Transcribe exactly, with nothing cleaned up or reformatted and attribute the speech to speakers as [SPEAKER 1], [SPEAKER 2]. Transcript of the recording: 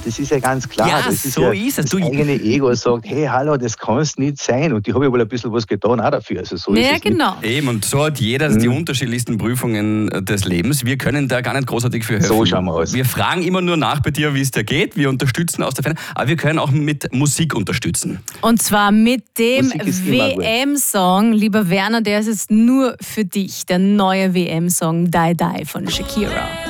[SPEAKER 1] das ist ja ganz klar.
[SPEAKER 2] Ja,
[SPEAKER 1] das ist
[SPEAKER 2] so
[SPEAKER 1] ja,
[SPEAKER 2] ist es.
[SPEAKER 1] das
[SPEAKER 2] Du-
[SPEAKER 1] eigene Ego sagt, hey, hallo, das kann es nicht sein. Und die habe ja wohl ein bisschen was getan auch dafür. Also so
[SPEAKER 3] Ja,
[SPEAKER 1] ist es
[SPEAKER 3] genau.
[SPEAKER 2] Eben, und so hat jeder die unterschiedlichsten Prüfungen des Lebens. Wir können da gar nicht großartig für helfen.
[SPEAKER 1] So schauen wir aus.
[SPEAKER 2] Wir fragen immer nur nach bei dir, wie es dir geht. Wir unterstützen aus der Ferne, aber wir können auch mit Musik unterstützen.
[SPEAKER 3] Und zwar mit dem
[SPEAKER 1] Musik ist immer gut.
[SPEAKER 3] W M-Song. Lieber Werner, der ist jetzt nur für dich. Der neue W M-Song Die Die von Shakira.